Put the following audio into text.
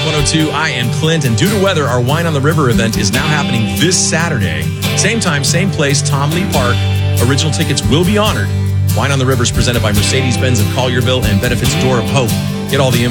102. I am Clint, and due to weather, our Wine on the River event is now happening this Saturday. Same time, same place, Tom Lee Park. Original tickets will be honored. Wine on the River is presented by Mercedes-Benz of Collierville and benefits Door of Hope. Get all the